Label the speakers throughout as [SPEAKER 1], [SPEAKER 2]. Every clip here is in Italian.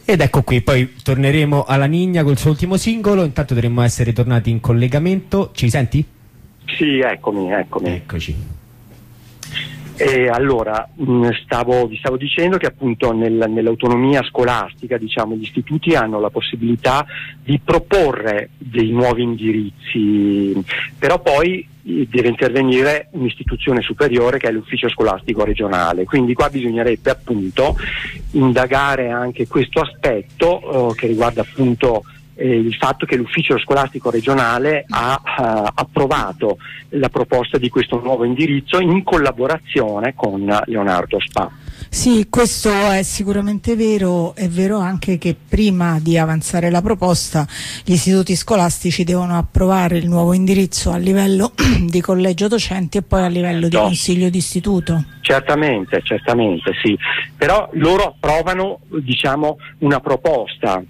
[SPEAKER 1] Ed ecco qui, poi torneremo alla Nigna col suo ultimo singolo. Intanto dovremmo essere tornati in collegamento. Ci senti?
[SPEAKER 2] Sì, eccomi.
[SPEAKER 1] Eccoci.
[SPEAKER 2] Allora, vi stavo dicendo che appunto nell'autonomia scolastica, diciamo, gli istituti hanno la possibilità di proporre dei nuovi indirizzi, però poi deve intervenire un'istituzione superiore che è l'ufficio scolastico regionale, quindi qua bisognerebbe appunto indagare anche questo aspetto che riguarda appunto il fatto che l'ufficio scolastico regionale ha approvato la proposta di questo nuovo indirizzo in collaborazione con Leonardo Spa.
[SPEAKER 3] Sì, questo è sicuramente vero. È vero anche che prima di avanzare la proposta gli istituti scolastici devono approvare il nuovo indirizzo a livello di collegio docenti e poi a livello di consiglio d'istituto.
[SPEAKER 2] Certamente, sì, però loro approvano, diciamo, una proposta.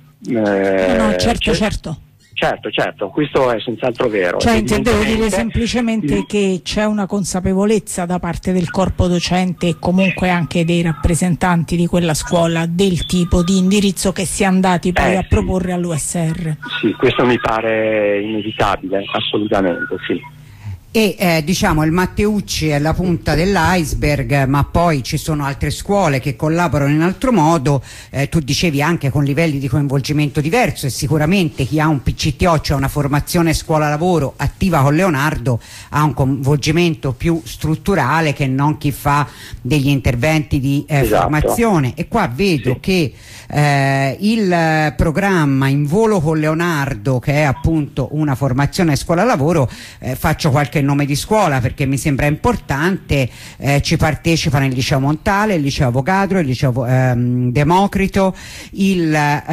[SPEAKER 2] Certo, questo è senz'altro vero.
[SPEAKER 3] Cioè, intendevo dire semplicemente che c'è una consapevolezza da parte del corpo docente e comunque anche dei rappresentanti di quella scuola del tipo di indirizzo che si è andati poi a proporre all'USR.
[SPEAKER 2] Sì, questo mi pare inevitabile, assolutamente sì.
[SPEAKER 4] E diciamo il Matteucci è la punta dell'iceberg, ma poi ci sono altre scuole che collaborano in altro modo. Tu dicevi anche con livelli di coinvolgimento diverso, e sicuramente chi ha un PCTO, cioè una formazione scuola-lavoro attiva con Leonardo, ha un coinvolgimento più strutturale che non chi fa degli interventi di formazione. E qua vedo che il programma In Volo con Leonardo, che è appunto una formazione scuola-lavoro, faccio qualche nome di scuola perché mi sembra importante, ci partecipano il Liceo Montale, il Liceo Avogadro, il Liceo Democrito, il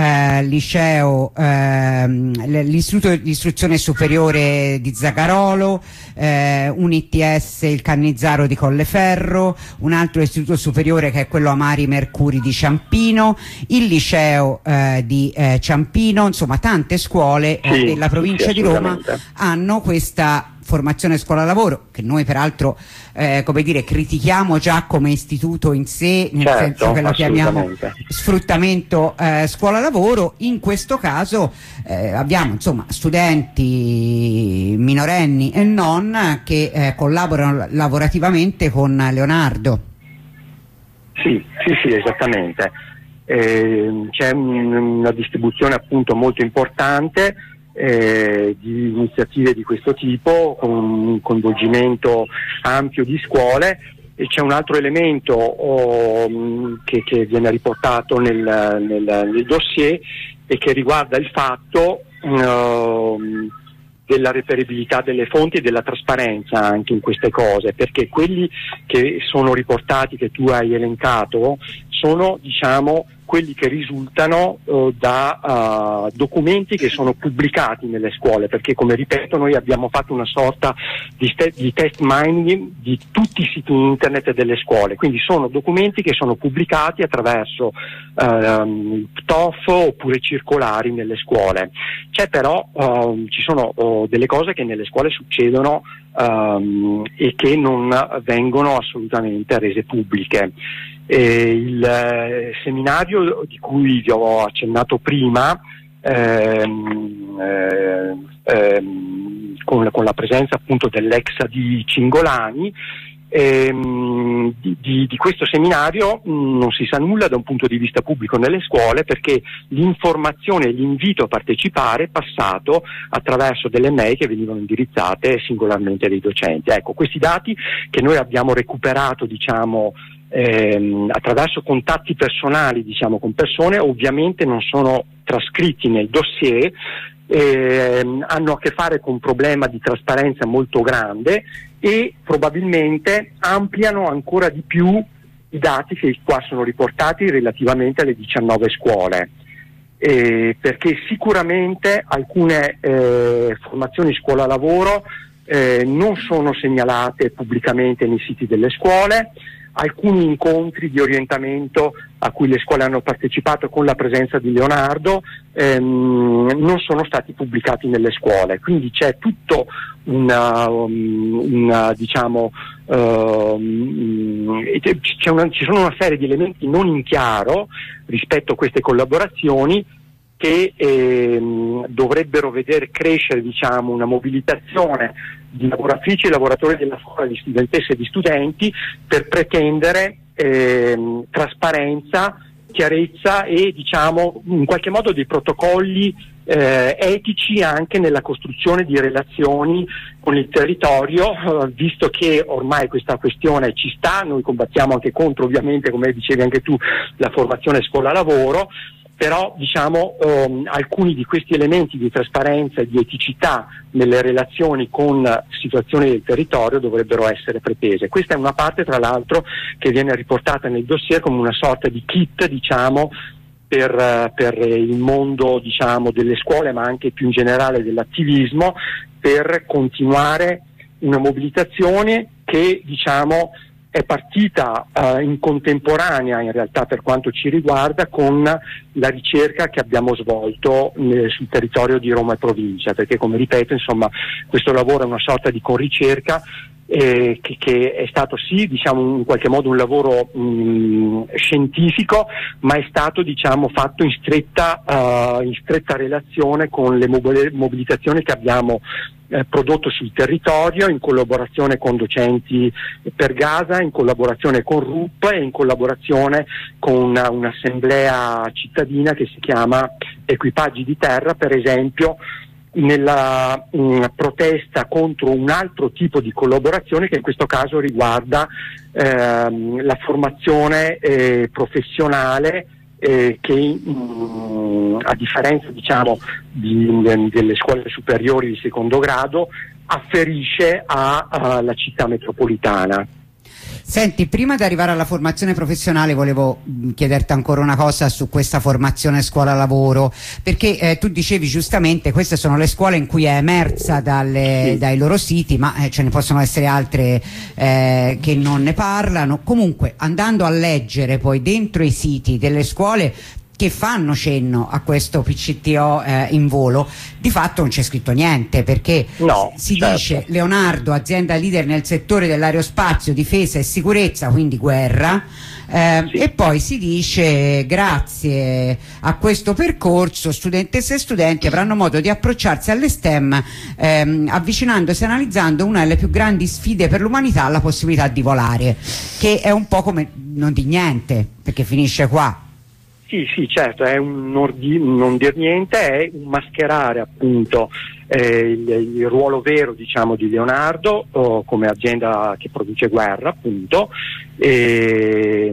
[SPEAKER 4] Liceo l'Istituto di Istruzione Superiore di Zagarolo, un ITS il Cannizzaro di Colleferro, un altro istituto superiore che è quello Amari Mercuri di Ciampino, il Liceo di Ciampino, insomma tante scuole della provincia di Roma hanno questa formazione scuola-lavoro, che noi peraltro come dire, critichiamo già come istituto in sé, nel senso che lo chiamiamo sfruttamento scuola-lavoro. In questo caso abbiamo insomma studenti minorenni e non che collaborano lavorativamente con Leonardo.
[SPEAKER 2] Sì, esattamente. C'è una distribuzione appunto molto importante di iniziative di questo tipo, con un coinvolgimento ampio di scuole, e c'è un altro elemento che viene riportato nel dossier e che riguarda il fatto della reperibilità delle fonti e della trasparenza anche in queste cose, perché quelli che sono riportati, che tu hai elencato, sono diciamo quelli che risultano da documenti che sono pubblicati nelle scuole, perché come ripeto noi abbiamo fatto una sorta di test mining di tutti i siti internet delle scuole, quindi sono documenti che sono pubblicati attraverso PTOF oppure circolari nelle scuole. C'è però, ci sono delle cose che nelle scuole succedono e che non vengono assolutamente rese pubbliche. Il seminario di cui vi ho accennato prima, con la presenza appunto dell'ex di Cingolani, di questo seminario non si sa nulla da un punto di vista pubblico nelle scuole, perché l'informazione e l'invito a partecipare è passato attraverso delle mail che venivano indirizzate singolarmente dai docenti. Ecco, questi dati che noi abbiamo recuperato diciamo attraverso contatti personali diciamo con persone, ovviamente non sono trascritti nel dossier, hanno a che fare con un problema di trasparenza molto grande e probabilmente ampliano ancora di più i dati che qua sono riportati relativamente alle 19 scuole, perché sicuramente alcune formazioni scuola-lavoro non sono segnalate pubblicamente nei siti delle scuole, alcuni incontri di orientamento a cui le scuole hanno partecipato con la presenza di Leonardo non sono stati pubblicati nelle scuole, quindi c'è tutto ci sono una serie di elementi non in chiaro rispetto a queste collaborazioni che dovrebbero vedere crescere, diciamo, una mobilitazione di lavoratrici e lavoratori della scuola, di studentesse e di studenti, per pretendere trasparenza, chiarezza e, diciamo, in qualche modo dei protocolli etici anche nella costruzione di relazioni con il territorio, visto che ormai questa questione ci sta. Noi combattiamo anche contro, ovviamente, come dicevi anche tu, la formazione scuola-lavoro, però, diciamo, alcuni di questi elementi di trasparenza e di eticità nelle relazioni con situazioni del territorio dovrebbero essere pretese. Questa è una parte, tra l'altro, che viene riportata nel dossier come una sorta di kit, diciamo, per il mondo, diciamo, delle scuole, ma anche più in generale dell'attivismo, per continuare una mobilitazione che, diciamo, è partita in contemporanea, in realtà, per quanto ci riguarda, con la ricerca che abbiamo svolto sul territorio di Roma e provincia, perché, come ripeto, insomma, questo lavoro è una sorta di conricerca che è stato, sì, diciamo, in qualche modo un lavoro scientifico, ma è stato, diciamo, fatto in stretta relazione con le mobilitazioni che abbiamo prodotto sul territorio, in collaborazione con docenti per Gaza, in collaborazione con RUP e in collaborazione con un'assemblea cittadina che si chiama Equipaggi di Terra, per esempio, nella protesta contro un altro tipo di collaborazione che in questo caso riguarda la formazione professionale, che a differenza, diciamo, delle scuole superiori di secondo grado, afferisce alla città metropolitana.
[SPEAKER 4] Senti, prima di arrivare alla formazione professionale volevo chiederti ancora una cosa su questa formazione scuola-lavoro, perché tu dicevi giustamente queste sono le scuole in cui è emersa dai loro siti, ma ce ne possono essere altre che non ne parlano. Comunque, andando a leggere poi dentro i siti delle scuole che fanno cenno a questo PCTO in volo, di fatto non c'è scritto niente, perché dice Leonardo, azienda leader nel settore dell'aerospazio, difesa e sicurezza, quindi guerra, e poi si dice grazie a questo percorso studentesse e studenti avranno modo di approcciarsi alle STEM avvicinandosi e analizzando una delle più grandi sfide per l'umanità, la possibilità di volare, che è un po' come non di niente, perché finisce qua.
[SPEAKER 2] Sì, certo, è un non dir niente, è un mascherare, appunto, il ruolo vero, diciamo, di Leonardo come azienda che produce guerra, appunto. Sì,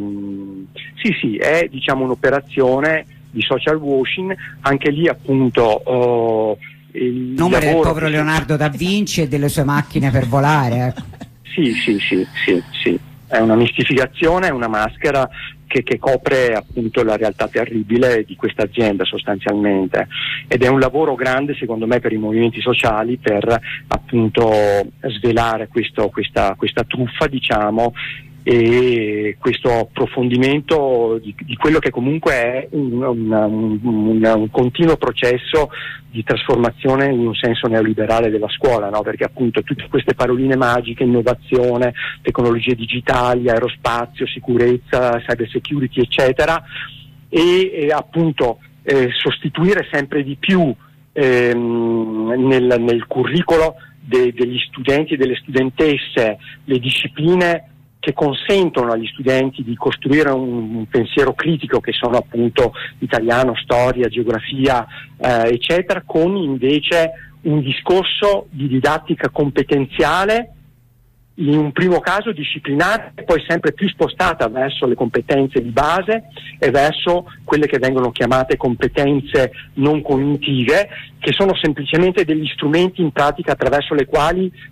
[SPEAKER 2] è, diciamo, un'operazione di social washing, anche lì, appunto, il nome del
[SPEAKER 4] povero Leonardo da Vinci e delle sue macchine per volare.
[SPEAKER 2] Sì, è una mistificazione, è una maschera che copre, appunto, la realtà terribile di questa azienda, sostanzialmente, ed è un lavoro grande, secondo me, per i movimenti sociali per, appunto, svelare questa truffa, diciamo, e questo approfondimento di quello che comunque è un continuo processo di trasformazione in un senso neoliberale della scuola, no? Perché, appunto, tutte queste paroline magiche, innovazione, tecnologie digitali, aerospazio, sicurezza, cyber security, eccetera, e appunto sostituire sempre di più nel curriculum degli studenti e delle studentesse le discipline che consentono agli studenti di costruire un pensiero critico, che sono, appunto, italiano, storia, geografia, eccetera, con invece un discorso di didattica competenziale, in un primo caso disciplinare, e poi sempre più spostata verso le competenze di base e verso quelle che vengono chiamate competenze non cognitive, che sono semplicemente degli strumenti in pratica attraverso le quali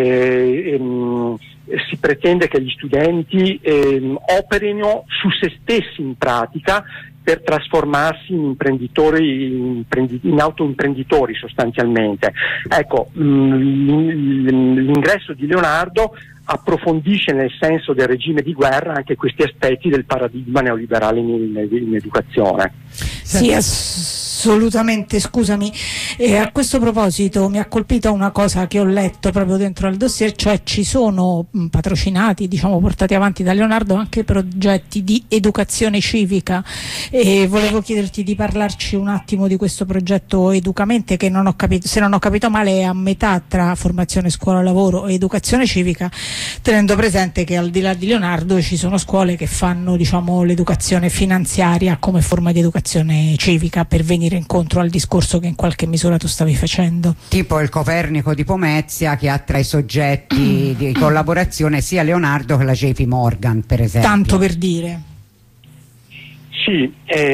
[SPEAKER 2] si pretende che gli studenti operino su se stessi in pratica per trasformarsi in imprenditori, in autoimprenditori, sostanzialmente. Ecco, l'ingresso di Leonardo approfondisce nel senso del regime di guerra anche questi aspetti del paradigma neoliberale in educazione.
[SPEAKER 3] Sì, assolutamente, scusami. A questo proposito mi ha colpito una cosa che ho letto proprio dentro al dossier, cioè ci sono patrocinati, diciamo portati avanti da Leonardo, anche progetti di educazione civica, e volevo chiederti di parlarci un attimo di questo progetto Educamente, che non ho capito, se non ho capito male è a metà tra formazione scuola-lavoro e educazione civica, tenendo presente che al di là di Leonardo ci sono scuole che fanno, diciamo, l'educazione finanziaria come forma di educazione civica, per venire incontro al discorso che in qualche misura tu stavi facendo.
[SPEAKER 4] Tipo il Copernico di Pomezia, che ha tra i soggetti di collaborazione sia Leonardo che la JP Morgan, per esempio.
[SPEAKER 3] Tanto per dire.
[SPEAKER 2] Sì,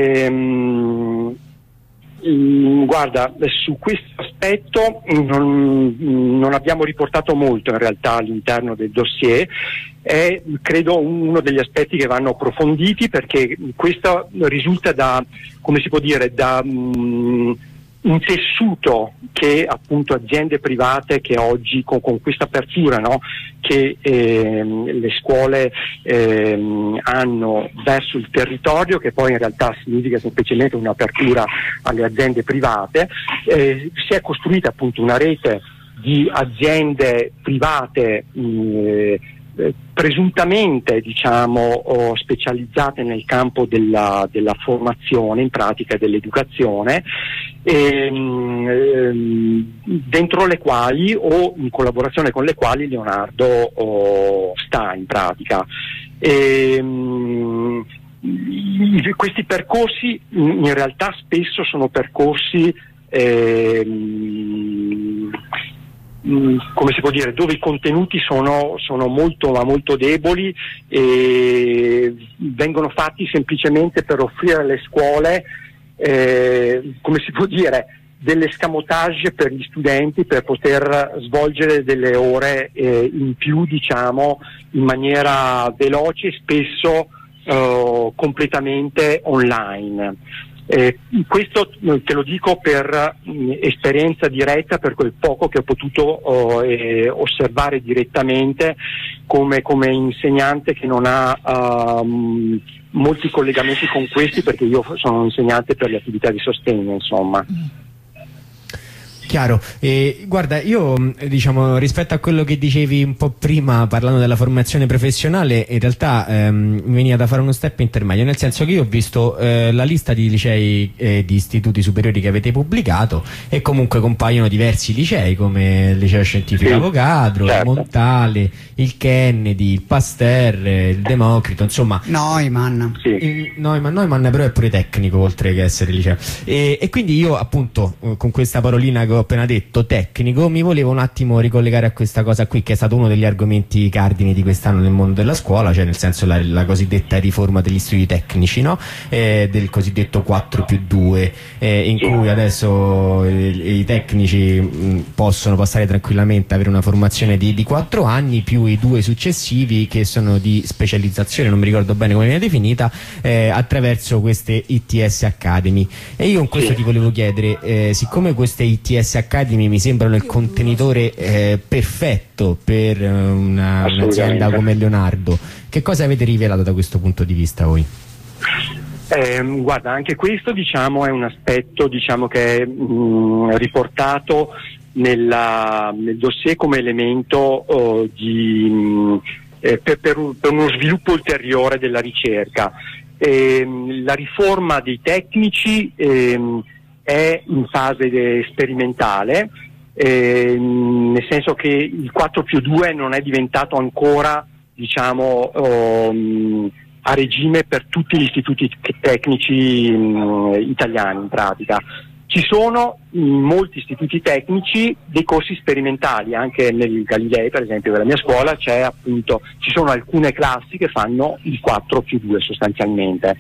[SPEAKER 2] guarda, su questo aspetto non abbiamo riportato molto in realtà all'interno del dossier. È credo uno degli aspetti che vanno approfonditi, perché questo risulta da, come si può dire, da un tessuto che appunto aziende private che oggi con questa apertura, no, che le scuole hanno verso il territorio, che poi in realtà significa semplicemente un'apertura alle aziende private, si è costruita appunto una rete di aziende private presuntamente, diciamo, specializzate nel campo della formazione, in pratica dell'educazione, dentro le quali o in collaborazione con le quali Leonardo sta in pratica. Questi percorsi in realtà spesso sono percorsi come si può dire, dove i contenuti sono molto ma molto deboli e vengono fatti semplicemente per offrire alle scuole come si può dire, delle escamotage per gli studenti per poter svolgere delle ore in più, diciamo, in maniera veloce e spesso completamente online. Questo te lo dico per esperienza diretta, per quel poco che ho potuto osservare direttamente come insegnante che non ha molti collegamenti con questi, perché io sono un insegnante per le attività di sostegno, insomma.
[SPEAKER 1] Chiaro. Guarda, io diciamo, rispetto a quello che dicevi un po' prima parlando della formazione professionale, in realtà mi veniva da fare uno step intermedio, nel senso che io ho visto la lista di licei e di istituti superiori che avete pubblicato, e comunque compaiono diversi licei come il Liceo Scientifico Avogadro, certo, il Montale, il Kennedy, il Pasteur, il Democrito, insomma
[SPEAKER 4] Neumann.
[SPEAKER 1] Neumann però è pure tecnico oltre che essere liceo, e quindi io appunto con questa parolina che ho appena detto, tecnico, mi volevo un attimo ricollegare a questa cosa qui, che è stato uno degli argomenti cardini di quest'anno nel mondo della scuola, cioè nel senso la cosiddetta riforma degli istituti tecnici, no? Del cosiddetto 4+2, in cui adesso i tecnici possono passare tranquillamente, avere una formazione di 4 anni più i 2 successivi che sono di specializzazione, non mi ricordo bene come viene definita, attraverso queste ITS Academy. E io con questo ti volevo chiedere, siccome queste ITS Academy mi sembrano il contenitore perfetto per un'azienda come Leonardo, che cosa avete rivelato da questo punto di vista voi?
[SPEAKER 2] Guarda, anche questo, diciamo, è un aspetto, diciamo, che è riportato nel dossier come elemento per uno sviluppo ulteriore della ricerca. La riforma dei tecnici è in fase sperimentale, nel senso che il 4+2 non è diventato ancora, diciamo, a regime per tutti gli istituti tecnici italiani in pratica. Ci sono in molti istituti tecnici dei corsi sperimentali, anche nel Galilei per esempio della mia scuola ci sono alcune classi che fanno il 4+2 sostanzialmente.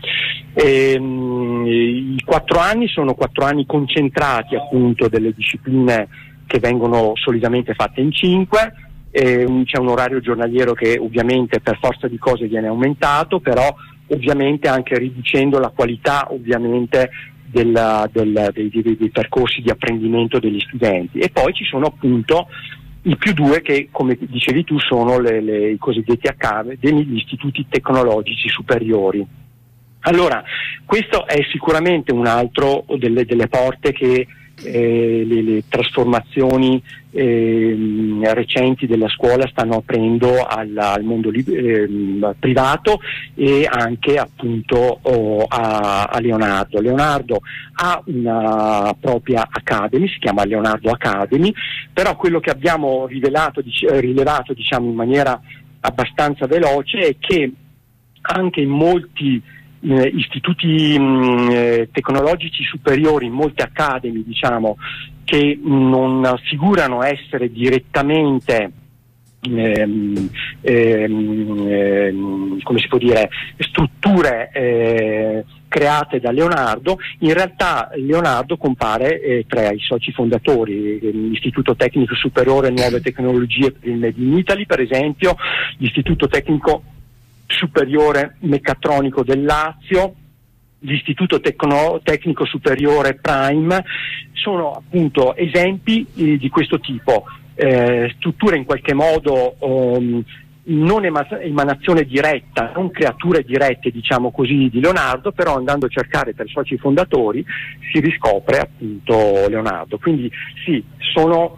[SPEAKER 2] I 4 anni sono 4 anni concentrati appunto delle discipline che vengono solitamente fatte in 5, c'è un orario giornaliero che ovviamente per forza di cose viene aumentato, però ovviamente anche riducendo la qualità ovviamente dei percorsi di apprendimento degli studenti. E poi ci sono appunto i più 2 che, come dicevi tu, sono i cosiddetti accademi, gli istituti tecnologici superiori. Allora, questo è sicuramente un altro delle porte che le trasformazioni recenti della scuola stanno aprendo al mondo privato e anche appunto a Leonardo. Leonardo ha una propria Academy, si chiama Leonardo Academy, però quello che abbiamo rilevato diciamo in maniera abbastanza veloce è che anche in molti istituti tecnologici superiori, in molte academy, diciamo, che non figurano essere direttamente come si può dire, strutture create da Leonardo. In realtà Leonardo compare tra i soci fondatori, l'Istituto Tecnico Superiore Nuove Tecnologie per il Made in Italy, per esempio, l'Istituto Tecnico Superiore Meccatronico del Lazio, l'Istituto Tecnico Superiore Prime, sono appunto esempi di questo tipo, strutture in qualche modo non emanazione diretta, non creature dirette, diciamo così, di Leonardo, però andando a cercare tra i soci fondatori si riscopre appunto Leonardo. Quindi sì, sono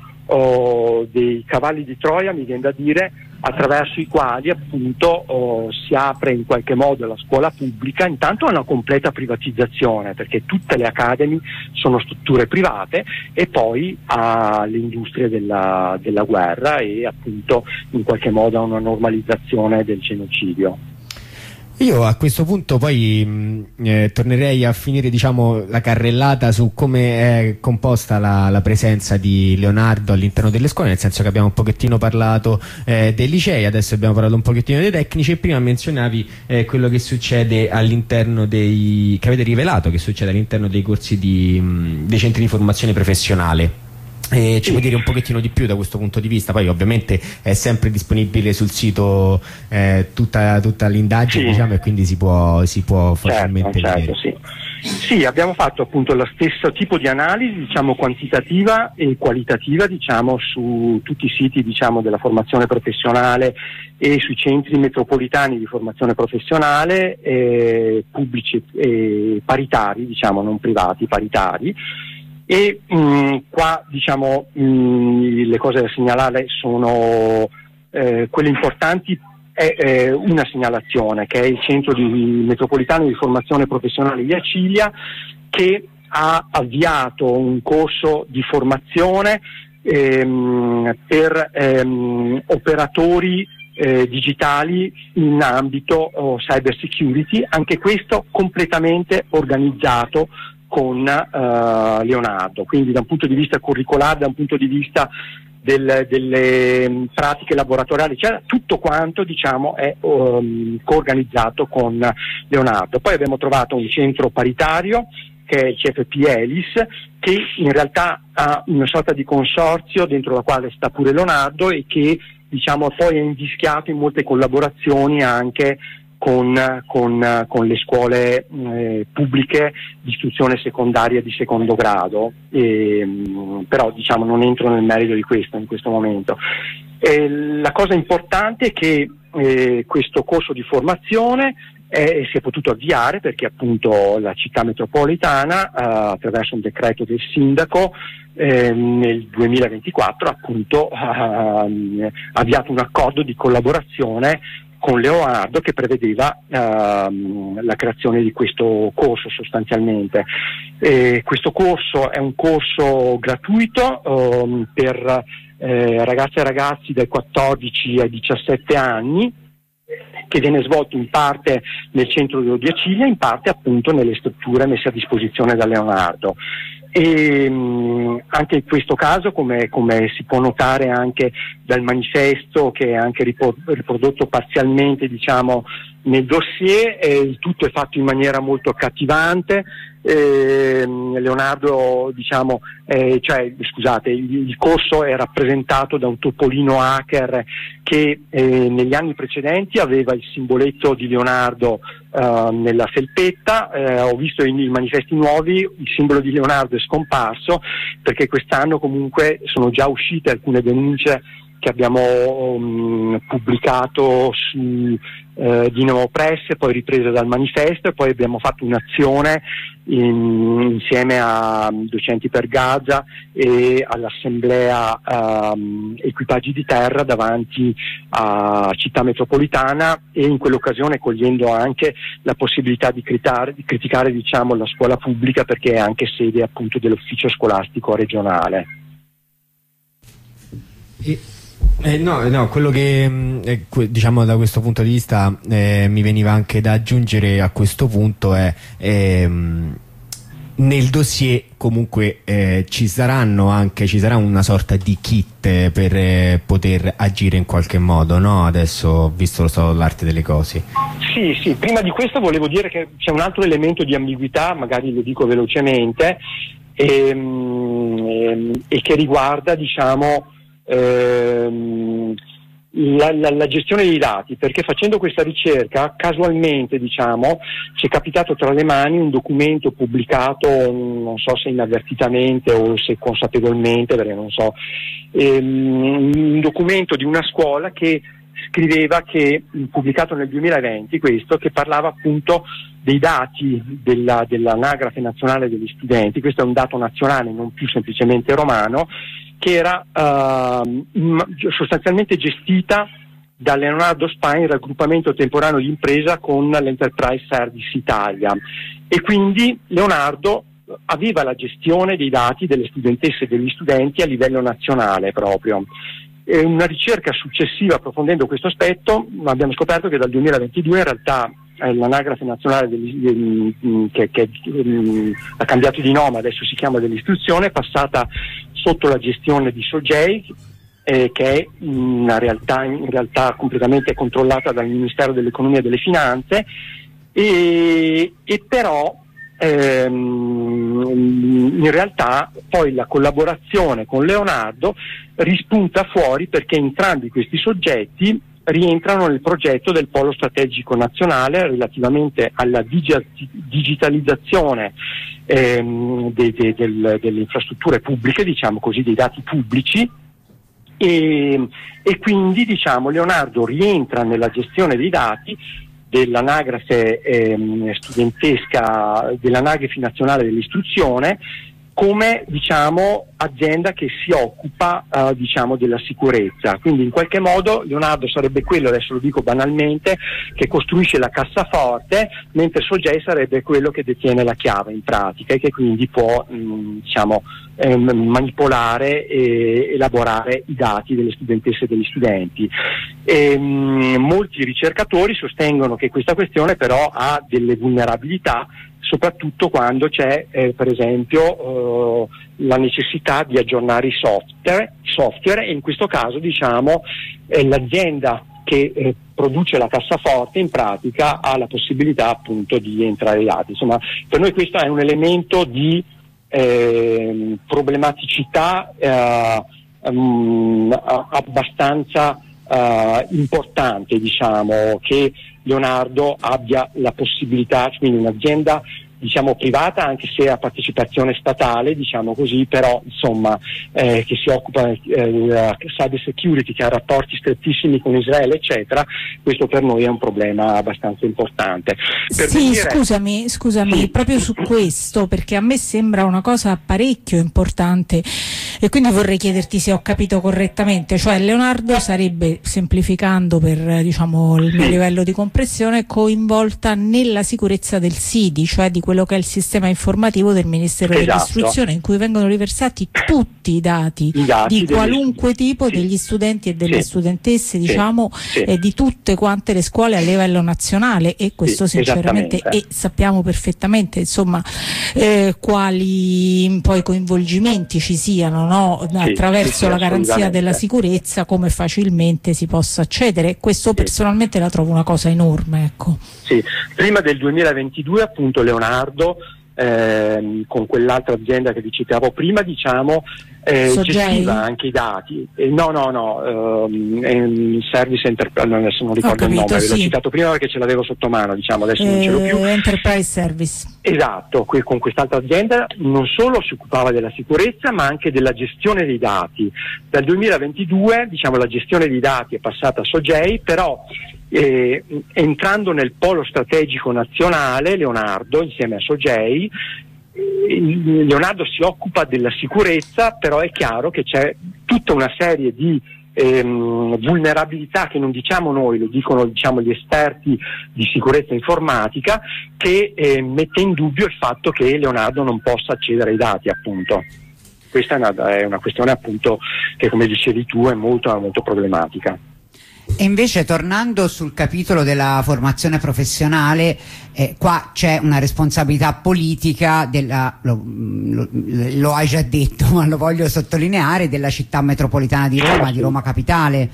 [SPEAKER 2] dei cavalli di Troia, mi viene da dire, attraverso i quali appunto si apre in qualche modo la scuola pubblica, intanto a una completa privatizzazione, perché tutte le academy sono strutture private, e poi alle industrie della guerra e appunto in qualche modo a una normalizzazione del genocidio.
[SPEAKER 1] Io a questo punto poi tornerei a finire, diciamo, la carrellata su come è composta la presenza di Leonardo all'interno delle scuole, nel senso che abbiamo un pochettino parlato dei licei, adesso abbiamo parlato un pochettino dei tecnici, e prima menzionavi quello che succede all'interno che avete rivelato che succede all'interno dei corsi dei centri di formazione professionale. Ci puoi dire un pochettino di più da questo punto di vista? Poi ovviamente è sempre disponibile sul sito tutta l'indagine, sì, diciamo, e quindi si può facilmente vedere.
[SPEAKER 2] Sì, abbiamo fatto appunto lo stesso tipo di analisi, diciamo, quantitativa e qualitativa, diciamo, su tutti i siti, diciamo, della formazione professionale e sui centri metropolitani di formazione professionale, pubblici e paritari, diciamo, non privati, paritari. E qua, diciamo, le cose da segnalare sono quelle importanti. È una segnalazione, che è il centro metropolitano di formazione professionale di Acilia, che ha avviato un corso di formazione per operatori digitali in ambito cyber security, anche questo completamente organizzato con Leonardo, quindi da un punto di vista curricolare, da un punto di vista delle pratiche laboratoriali, cioè tutto quanto, diciamo, è coorganizzato con Leonardo. Poi abbiamo trovato un centro paritario che è il CFP Elis, che in realtà ha una sorta di consorzio dentro la quale sta pure Leonardo, e che, diciamo, poi è invischiato in molte collaborazioni anche con le scuole pubbliche di istruzione secondaria di secondo grado, però, diciamo, non entro nel merito di questo in questo momento. La cosa importante è che questo corso di formazione si è potuto avviare perché appunto la città metropolitana, attraverso un decreto del sindaco, nel 2024 appunto ha avviato un accordo di collaborazione con Leonardo, che prevedeva la creazione di questo corso sostanzialmente. Questo corso è un corso gratuito per ragazze e ragazzi dai 14 ai 17 anni, che viene svolto in parte nel centro di Acilia, in parte appunto nelle strutture messe a disposizione da Leonardo. E anche in questo caso, come si può notare anche dal manifesto, che è anche riprodotto parzialmente, diciamo, nel dossier. Il tutto è fatto in maniera molto accattivante. Leonardo, diciamo, il corso è rappresentato da un topolino hacker che negli anni precedenti aveva il simboletto di Leonardo nella felpetta. Ho visto i manifesti nuovi, il simbolo di Leonardo è scomparso, perché quest'anno comunque sono già uscite alcune denunce che abbiamo pubblicato su Dinamo Press, poi riprese dal manifesto, e poi abbiamo fatto un'azione insieme a Docenti per Gaza e all'assemblea Equipaggi di Terra davanti a Città Metropolitana, e in quell'occasione cogliendo anche la possibilità di criticare, diciamo, la scuola pubblica, perché è anche sede appunto dell'ufficio scolastico regionale.
[SPEAKER 1] No, quello che diciamo da questo punto di vista mi veniva anche da aggiungere a questo punto è nel dossier comunque ci sarà una sorta di kit per poter agire in qualche modo, no? Adesso ho visto l'arte delle cose.
[SPEAKER 2] Sì, prima di questo volevo dire che c'è un altro elemento di ambiguità, magari lo dico velocemente, e che riguarda, diciamo, la gestione dei dati, perché facendo questa ricerca casualmente, diciamo, ci è capitato tra le mani un documento pubblicato, non so se inavvertitamente o se consapevolmente, perché non so, un documento di una scuola che scriveva, che pubblicato nel 2020, questo, che parlava appunto dei dati dell'Anagrafe Nazionale degli Studenti. Questo è un dato nazionale, non più semplicemente romano, che era sostanzialmente gestita da Leonardo Spa in raggruppamento temporaneo di impresa con l'Enterprise Service Italia, e quindi Leonardo aveva la gestione dei dati delle studentesse e degli studenti a livello nazionale proprio. E una ricerca successiva, approfondendo questo aspetto, abbiamo scoperto che dal 2022 in realtà l'Anagrafe Nazionale che ha cambiato di nome, adesso si chiama dell'istruzione, è passata sotto la gestione di Sogei, che è in realtà completamente controllata dal Ministero dell'Economia e delle Finanze, e però in realtà poi la collaborazione con Leonardo rispunta fuori, perché entrambi questi soggetti rientrano nel progetto del Polo Strategico Nazionale relativamente alla digitalizzazione delle infrastrutture pubbliche, diciamo così, dei dati pubblici, e quindi, diciamo, Leonardo rientra nella gestione dei dati dell'anagrafe studentesca, dell'Anagrafe Nazionale dell'Istruzione, come, diciamo, azienda che si occupa diciamo della sicurezza. Quindi in qualche modo Leonardo sarebbe quello, adesso lo dico banalmente, che costruisce la cassaforte, mentre Sogei sarebbe quello che detiene la chiave in pratica, e che quindi può diciamo manipolare e elaborare i dati delle studentesse e degli studenti. Molti ricercatori sostengono che questa questione però ha delle vulnerabilità, soprattutto quando c'è per esempio la necessità di aggiornare i software, e in questo caso, diciamo, l'azienda che produce la cassaforte in pratica ha la possibilità appunto di entrare i dati. Insomma, per noi questo è un elemento di problematicità abbastanza importante, diciamo, che Leonardo abbia la possibilità, quindi un'azienda, diciamo, privata, anche se a partecipazione statale, diciamo così, però insomma che si occupa di cyber security, che ha rapporti strettissimi con Israele, eccetera. Questo per noi è un problema abbastanza importante.
[SPEAKER 3] Scusami, sì, proprio su questo, perché a me sembra una cosa parecchio importante, e quindi vorrei chiederti se ho capito correttamente. Cioè Leonardo sarebbe, semplificando per, diciamo, il mio livello di comprensione, coinvolta nella sicurezza del SIDI, cioè di quello che è il sistema informativo del Ministero dell'Istruzione, in cui vengono riversati tutti i dati di qualunque tipo degli studenti e delle studentesse, diciamo, e di tutte quante le scuole a livello nazionale, e questo sinceramente, e sappiamo perfettamente insomma quali poi coinvolgimenti ci siano, no? Attraverso la garanzia della sicurezza, come facilmente si possa accedere. Questo personalmente la trovo una cosa enorme, ecco.
[SPEAKER 2] Sì, prima del 2022 appunto Leonardo con quell'altra azienda che vi citavo prima, diciamo, gestiva anche i dati. Service Enterprise, adesso non ricordo il nome, ve l'ho citato prima perché ce l'avevo sotto mano, diciamo, adesso non ce l'ho più.
[SPEAKER 3] Enterprise Service.
[SPEAKER 2] Esatto, con quest'altra azienda non solo si occupava della sicurezza ma anche della gestione dei dati. Dal 2022, diciamo, la gestione dei dati è passata a Sogei, però entrando nel polo strategico nazionale, Leonardo insieme a Sogei, Leonardo si occupa della sicurezza, però è chiaro che c'è tutta una serie di vulnerabilità che non diciamo noi, lo dicono, diciamo, gli esperti di sicurezza informatica, che mette in dubbio il fatto che Leonardo non possa accedere ai dati, appunto. Questa è una questione, appunto, che, come dicevi tu, è molto, molto problematica.
[SPEAKER 4] E invece, tornando sul capitolo della formazione professionale, qua c'è una responsabilità politica lo hai già detto, ma lo voglio sottolineare, della città metropolitana di Roma, di Roma Capitale,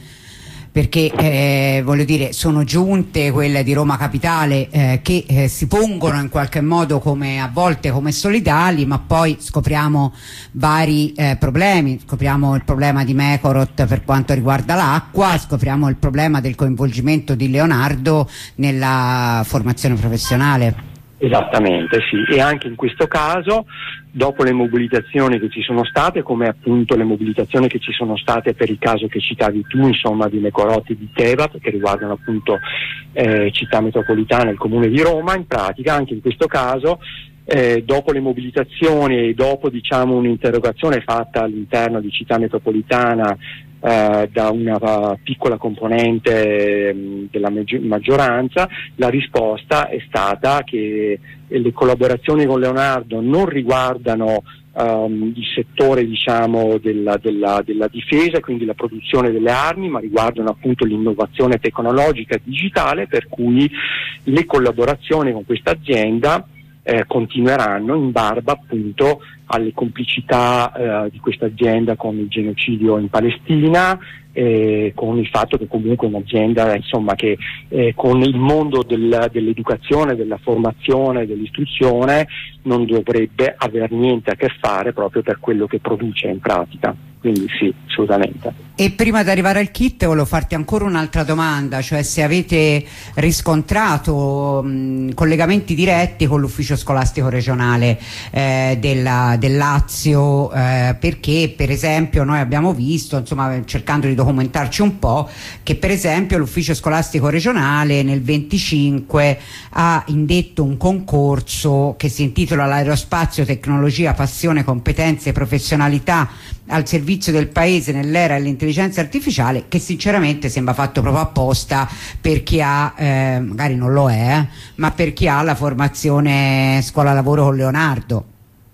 [SPEAKER 4] perché voglio dire, sono giunte quelle di Roma Capitale che si pongono in qualche modo a volte come solidali, ma poi scopriamo vari problemi. Scopriamo il problema di Mecorot per quanto riguarda l'acqua, scopriamo il problema del coinvolgimento di Leonardo nella formazione professionale.
[SPEAKER 2] Esattamente, sì, e anche in questo caso, dopo le mobilitazioni che ci sono state, come appunto le mobilitazioni che ci sono state per il caso che citavi tu, insomma, di Mecorot e di Tevat, che riguardano appunto città metropolitana e il comune di Roma, in pratica anche in questo caso, dopo le mobilitazioni e dopo, diciamo, un'interrogazione fatta all'interno di città metropolitana da una piccola componente della maggioranza, la risposta è stata che le collaborazioni con Leonardo non riguardano il settore, diciamo, della difesa, quindi la produzione delle armi, ma riguardano appunto l'innovazione tecnologica e digitale, per cui le collaborazioni con questa azienda continueranno in barba appunto alle complicità di questa azienda con il genocidio in Palestina, con il fatto che comunque è un'azienda, insomma, che con il mondo dell'educazione, della formazione, dell'istruzione non dovrebbe aver niente a che fare, proprio per quello che produce in pratica. Quindi sì, assolutamente.
[SPEAKER 4] E prima di arrivare al kit volevo farti ancora un'altra domanda, cioè se avete riscontrato collegamenti diretti con l'ufficio scolastico regionale del Lazio, perché per esempio noi abbiamo visto, insomma, cercando di documentarci un po', che per esempio l'ufficio scolastico regionale nel 25 ha indetto un concorso che si intitola L'aerospazio, tecnologia, passione, competenze e professionalità al servizio del paese nell'era dell'intelligenza artificiale, che sinceramente sembra fatto proprio apposta per chi ha, magari non lo è, ma per chi ha la formazione scuola lavoro con Leonardo.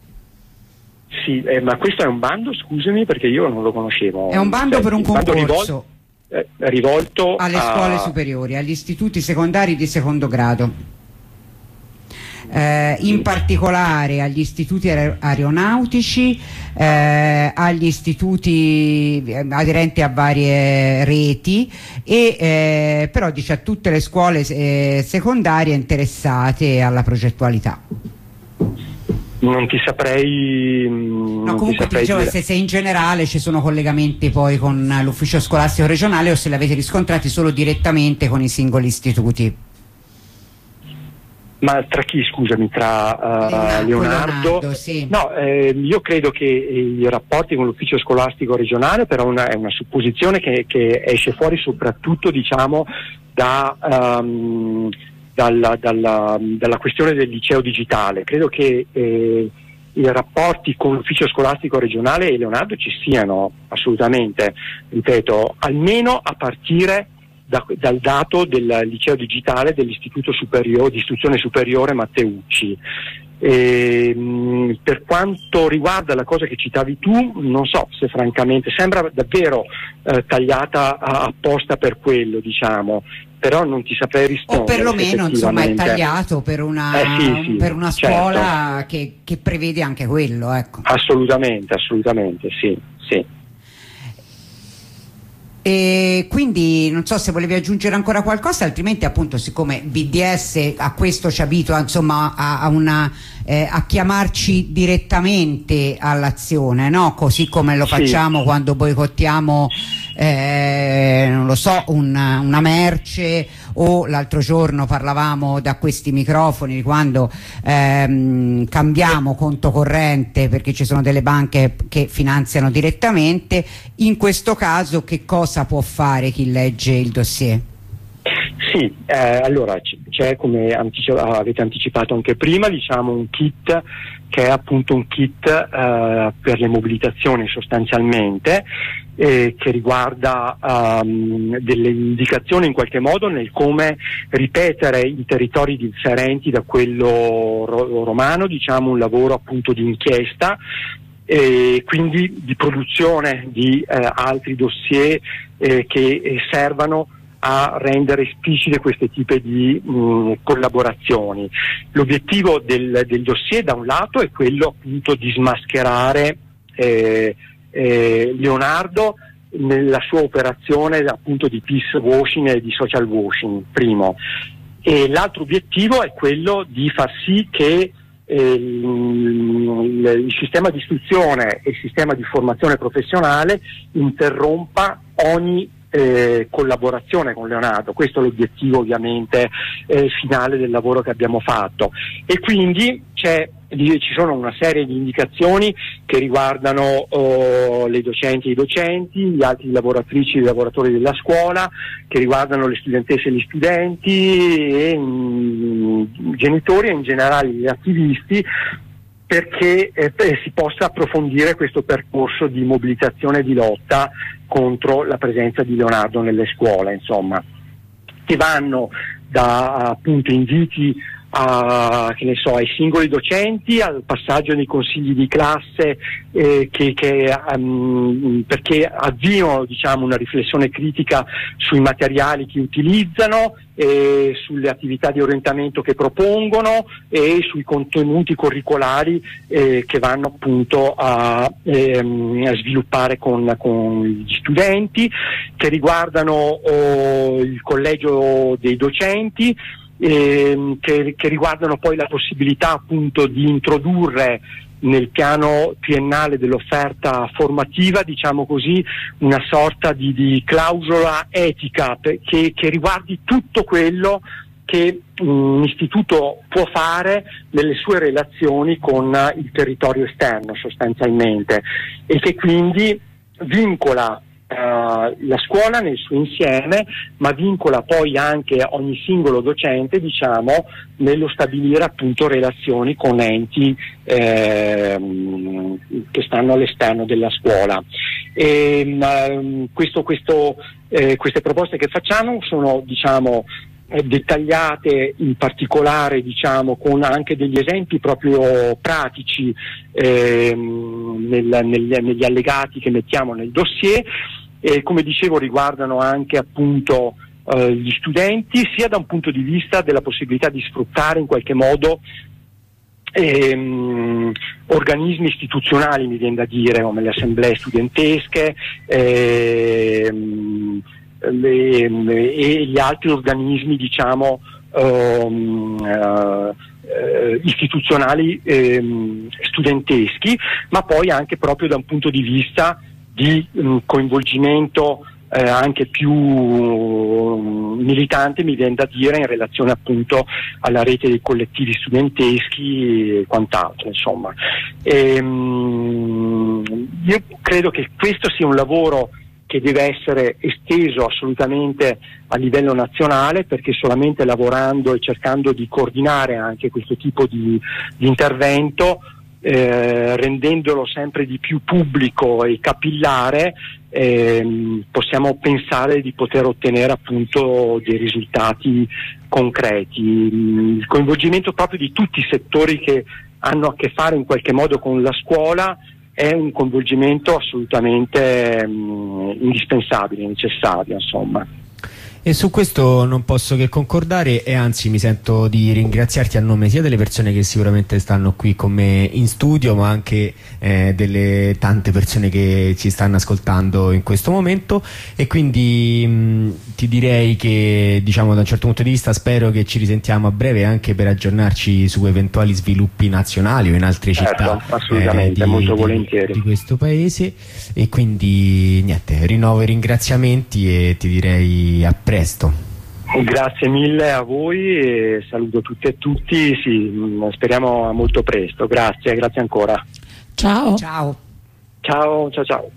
[SPEAKER 2] Sì, ma questo è un bando, scusami, perché io non lo conoscevo.
[SPEAKER 4] È un bando per un concorso
[SPEAKER 2] rivolto
[SPEAKER 4] alle scuole superiori, agli istituti secondari di secondo grado. In particolare agli istituti aeronautici, agli istituti aderenti a varie reti, e però dice a tutte le scuole secondarie interessate alla progettualità.
[SPEAKER 2] Non ti saprei.
[SPEAKER 4] No, comunque ti dicevo se in generale ci sono collegamenti poi con l'ufficio scolastico regionale o se li avete riscontrati solo direttamente con i singoli istituti.
[SPEAKER 2] Ma tra chi, scusami, tra Leonardo?
[SPEAKER 4] Sì.
[SPEAKER 2] No, io credo che i rapporti con l'ufficio scolastico regionale, però è una supposizione che esce fuori soprattutto, diciamo, dalla questione del liceo digitale. Credo che i rapporti con l'ufficio scolastico regionale e Leonardo ci siano assolutamente, ripeto, almeno a partire dal dato del liceo digitale dell'Istituto Superiore di Istruzione Superiore Matteucci. Per quanto riguarda la cosa che citavi tu, non so se francamente sembra davvero tagliata apposta per quello, diciamo, però non ti saprei rispondere.
[SPEAKER 4] O perlomeno insomma è tagliato per una, per una scuola, certo, che prevede anche quello, ecco.
[SPEAKER 2] Assolutamente, sì.
[SPEAKER 4] E quindi non so se volevi aggiungere ancora qualcosa, altrimenti appunto, siccome BDS a questo ci abitua, insomma, a chiamarci direttamente all'azione, no? Così come lo facciamo quando boicottiamo non lo so, una merce, o l'altro giorno parlavamo da questi microfoni di quando cambiamo conto corrente perché ci sono delle banche che finanziano direttamente. In questo caso che cosa può fare chi legge il dossier?
[SPEAKER 2] Sì, allora c'è, come avete anticipato anche prima, diciamo un kit che è appunto un kit per le mobilitazioni sostanzialmente, che riguarda delle indicazioni in qualche modo nel come ripetere i territori differenti da quello romano, diciamo un lavoro appunto di inchiesta e quindi di produzione di altri dossier che servano a rendere esplicite questi tipi di collaborazioni. L'obiettivo del dossier da un lato è quello appunto di smascherare Leonardo nella sua operazione appunto di peace washing e di social washing, primo, e l'altro obiettivo è quello di far sì che il sistema di istruzione e il sistema di formazione professionale interrompa ogni collaborazione con Leonardo. Questo è l'obiettivo ovviamente finale del lavoro che abbiamo fatto, e quindi ci sono una serie di indicazioni che riguardano le docenti e i docenti, gli altri lavoratrici e i lavoratori della scuola, che riguardano le studentesse e gli studenti e i genitori e in generale gli attivisti, perché si possa approfondire questo percorso di mobilitazione e di lotta contro la presenza di Leonardo nelle scuole, insomma, che vanno da appunto inviti ai singoli docenti, al passaggio nei consigli di classe perché avviano, diciamo, una riflessione critica sui materiali che utilizzano, sulle attività di orientamento che propongono e sui contenuti curricolari che vanno appunto a sviluppare con gli studenti, che riguardano il collegio dei docenti, che riguardano poi la possibilità appunto di introdurre nel piano triennale dell'offerta formativa, diciamo così, una sorta di clausola etica che riguardi tutto quello che un istituto può fare nelle sue relazioni con il territorio esterno sostanzialmente, e che quindi vincola la scuola nel suo insieme, ma vincola poi anche ogni singolo docente, diciamo, nello stabilire appunto relazioni con enti che stanno all'esterno della scuola. Queste proposte che facciamo sono, diciamo, dettagliate in particolare, diciamo, con anche degli esempi proprio pratici negli allegati che mettiamo nel dossier, e come dicevo riguardano anche appunto gli studenti, sia da un punto di vista della possibilità di sfruttare in qualche modo organismi istituzionali, mi viene da dire, come le assemblee studentesche e gli altri organismi, diciamo, istituzionali studenteschi, ma poi anche proprio da un punto di vista di coinvolgimento anche più militante, mi viene da dire, in relazione appunto alla rete dei collettivi studenteschi e quant'altro, insomma. Io credo che questo sia un lavoro che deve essere esteso assolutamente a livello nazionale, perché solamente lavorando e cercando di coordinare anche questo tipo di intervento, rendendolo sempre di più pubblico e capillare, possiamo pensare di poter ottenere appunto dei risultati concreti. Il coinvolgimento proprio di tutti i settori che hanno a che fare in qualche modo con la scuola, è un coinvolgimento assolutamente indispensabile, necessario, insomma.
[SPEAKER 1] E su questo non posso che concordare, e anzi mi sento di ringraziarti a nome sia delle persone che sicuramente stanno qui con me in studio, ma anche delle tante persone che ci stanno ascoltando in questo momento, e quindi ti direi che, diciamo, da un certo punto di vista spero che ci risentiamo a breve anche per aggiornarci su eventuali sviluppi nazionali o in altre città
[SPEAKER 2] assolutamente, molto volentieri,
[SPEAKER 1] di questo paese. E quindi niente, rinnovo i ringraziamenti e ti direi a presto.
[SPEAKER 2] Grazie mille a voi e saluto tutte e tutti, sì, speriamo a molto presto. Grazie ancora.
[SPEAKER 3] Ciao.
[SPEAKER 4] Ciao.
[SPEAKER 2] Ciao, ciao, ciao.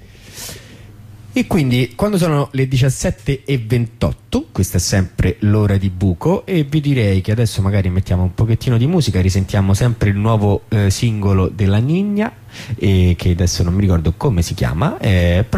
[SPEAKER 1] E quindi quando sono le 17:28, questa è sempre l'ora di buco, e vi direi che adesso magari mettiamo un pochettino di musica, risentiamo sempre il nuovo singolo della Ninja, che adesso non mi ricordo come si chiama,